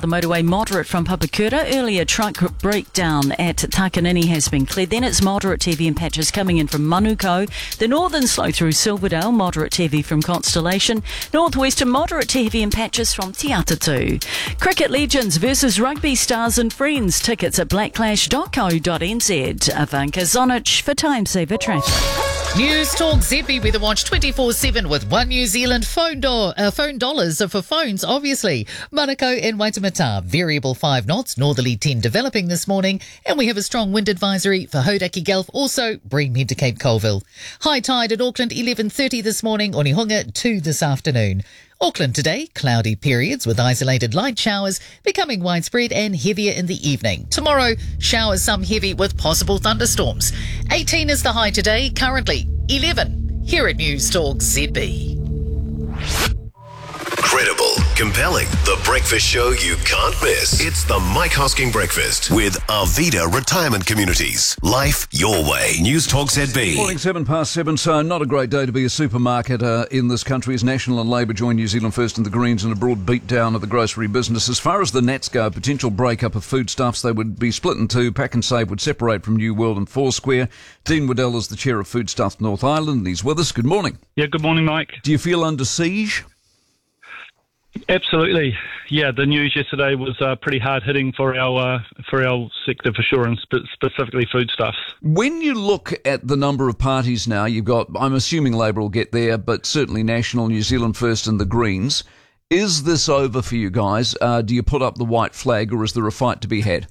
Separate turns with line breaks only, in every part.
the motorway, moderate from Papakura. Earlier, truck breakdown at Takanini has been cleared. Then it's moderate to heavy in patches coming in from Manukau. The northern slow through Silverdale, moderate to heavy from Constellation. Northwestern, moderate to heavy in patches from Te Atatu. Cricket legends versus rugby stars and friends. Tickets at blackclash.co.nz. Ivanka Zonic for Time Saver Traffic.
News Talk ZB Weather Watch 24/7 with One New Zealand phone dollars for phones, obviously. Manukau and Waitemata, variable 5 knots, northerly 10 developing this morning, and we have a strong wind advisory for Hauraki Gulf, also Breamhead to Cape Colville. High tide at Auckland 11:30 this morning, Onehunga 2 this afternoon. Auckland today, cloudy periods with isolated light showers becoming widespread and heavier in the evening. Tomorrow, showers some heavy with possible thunderstorms. 18 is the high today, currently 11 here at News Talk ZB.
Credible, compelling, the breakfast show you can't miss. It's the Mike Hosking Breakfast with Arvida Retirement Communities. Life your way. News Talk ZB.
Morning, 7:07, so not a great day to be a supermarket in this country as National and Labour join New Zealand First and the Greens in a broad beatdown of the grocery business. As far as the Nats go, potential breakup of foodstuffs, they would be split in two. Pack and Save would separate from New World and Foursquare. Dean Waddell is the chair of Foodstuffs North Island, and he's with us. Good morning.
Yeah, good morning, Mike.
Do you feel under siege?
Absolutely. Yeah, the news yesterday was pretty hard-hitting for our sector for sure, and specifically foodstuffs.
When you look at the number of parties now, you've got, I'm assuming Labour will get there, but certainly National, New Zealand First and the Greens. Is this over for you guys? Do you put up the white flag, or is there a fight to be had?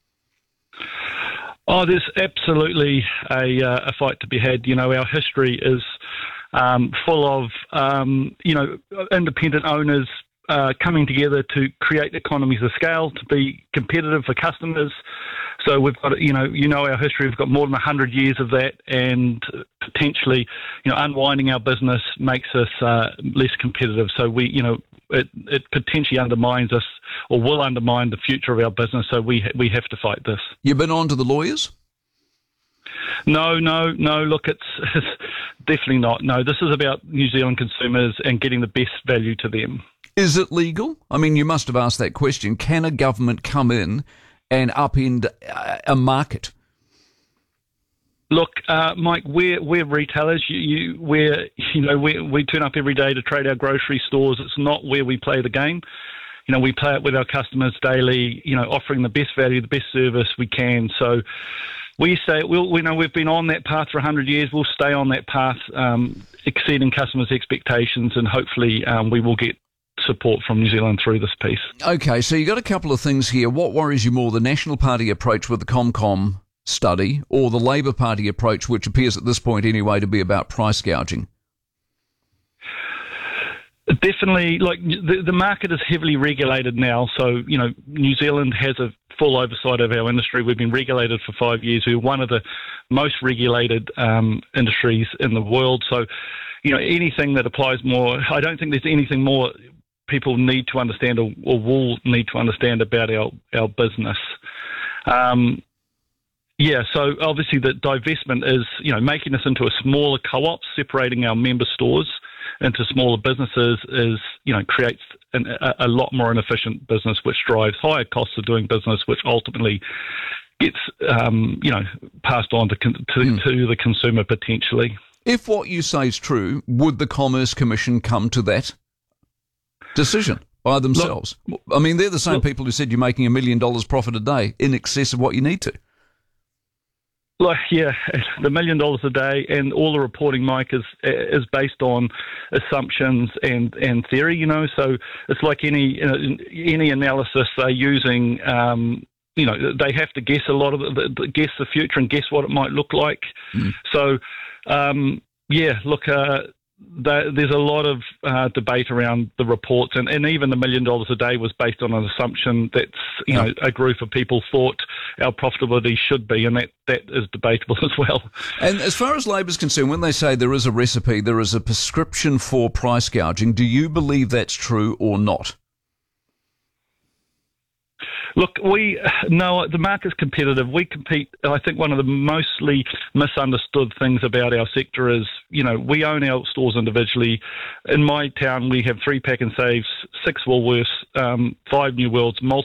Oh, there's absolutely a fight to be had. You know, our history is full of, independent owners coming together to create economies of scale, to be competitive for customers. So we've got, our history, we've got more than 100 years of that, and potentially, unwinding our business makes us less competitive. So it potentially undermines us, or will undermine the future of our business. So we have to fight this.
You've been on to the lawyers?
No. Look, it's definitely not. No, this is about New Zealand consumers and getting the best value to them.
Is it legal? I mean, you must have asked that question. Can a government come in and upend a market?
Look, Mike, we're retailers. We turn up every day to trade our grocery stores. It's not where we play the game. We play it with our customers daily. Offering the best value, the best service we can. So we say we've been on that path for 100 years. We'll stay on that path, exceeding customers' expectations, and hopefully we will get support from New Zealand through this piece. Okay,
so you got a couple of things here. What worries you more, the National Party approach with the ComCom study, or the Labour Party approach, which appears at this point anyway to be about price gouging?
Definitely, the market is heavily regulated now, so New Zealand has a full oversight of our industry. We've been regulated for 5 years. We're one of the most regulated industries in the world, so anything that applies more, I don't think there's anything more people need to understand or will need to understand about our business. So obviously the divestment is, making us into a smaller co-op, separating our member stores into smaller businesses is, creates a lot more inefficient business, which drives higher costs of doing business, which ultimately gets, passed on to the consumer potentially.
If what you say is true, would the Commerce Commission come to that decision by themselves? I mean, they're the same people who said you're making $1 million profit a day in excess of what you need to.
The $1 million a day and all the reporting, Mike, is based on assumptions and theory. So it's like any analysis they're using. They have to guess a lot of guess the future and guess what it might look like. So there's a lot of debate around the reports, and even the $1 million a day was based on an assumption that a group of people thought our profitability should be, and that is debatable as well.
And as far as Labour's concerned, when they say there is a recipe, there is a prescription for price gouging, do you believe that's true or not?
Look, the market's competitive. We compete. I think one of the mostly misunderstood things about our sector is, we own our stores individually. In my town, we have 3 Pack and Saves, 6 Woolworths, 5 New Worlds,